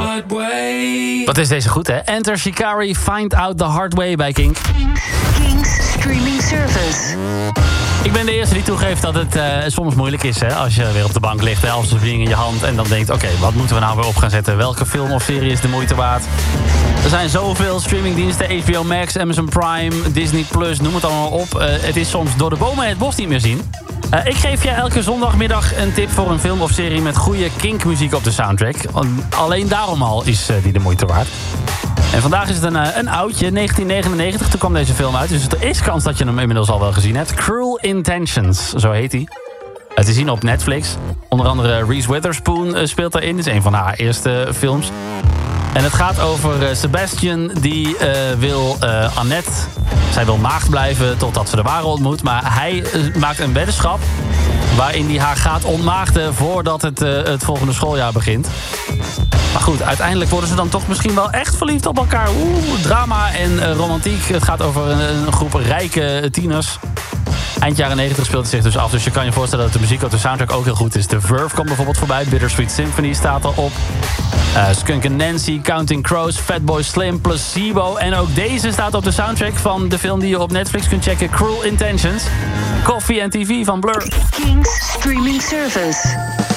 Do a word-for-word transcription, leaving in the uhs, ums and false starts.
hard way. Wat is deze goed, hè? Enter Shikari, Find Out the Hard Way bij Kink. King's Streaming Service. Ik ben de eerste die toegeeft dat het uh, soms moeilijk is, hè? Als je weer op de bank ligt, hè? Als een ding in je hand en dan denkt, oké, okay, wat moeten we nou weer op gaan zetten? Welke film of serie is de moeite waard? Er zijn zoveel streamingdiensten, H B O Max, Amazon Prime, Disney Plus, noem het allemaal op. Uh, het is soms door de bomen het bos niet meer zien. Uh, ik geef je elke zondagmiddag een tip voor een film of serie met goede Kink-muziek op de soundtrack. Alleen daarom al is uh, die de moeite waard. En vandaag is het een, een oudje, negentien negenennegentig, toen kwam deze film uit. Dus er is kans dat je hem inmiddels al wel gezien hebt. Cruel Intentions, zo heet hij. Uh, te zien op Netflix. Onder andere Reese Witherspoon uh, speelt daarin. Dit is een van haar eerste films. En het gaat over uh, Sebastian, die uh, wil uh, Annette... Zij wil maagd blijven totdat ze de ware ontmoet. Maar hij uh, maakt een weddenschap waarin hij haar gaat ontmaagden voordat het, uh, het volgende schooljaar begint. Maar goed, uiteindelijk worden ze dan toch misschien wel echt verliefd op elkaar. Oeh, drama en uh, romantiek. Het gaat over een, een groep rijke tieners. Eind jaren negentig speelt het zich dus af. Dus je kan je voorstellen dat de muziek op de soundtrack ook heel goed is. The Verve komt bijvoorbeeld voorbij. Bittersweet Symphony staat erop. Uh, Skunk and Nancy, Counting Crows, Fatboy Slim, Placebo. En ook deze staat op de soundtrack van de film die je op Netflix kunt checken. Cruel Intentions. Coffee en T V van Blur. King's Streaming Service.